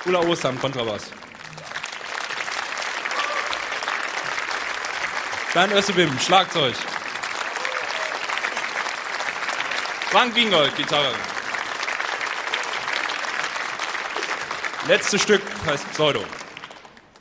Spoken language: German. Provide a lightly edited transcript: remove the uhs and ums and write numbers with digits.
Ulla Ostam, Kontrabass. Bernd Össebim, Schlagzeug. Frank Wiengold, Gitarre. Letztes Stück heißt Pseudo.